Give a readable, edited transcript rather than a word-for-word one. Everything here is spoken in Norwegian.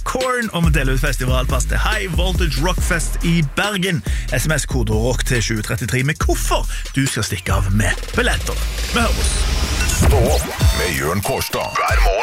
Korn, og vi deler ut festivalpass til High Voltage Rockfest i Bergen. SMS-kode ROCK til 2033 med hvorfor du skal stikke av med billetter. Vi høres. Stå opp med Jørn Kårstad hver morgen.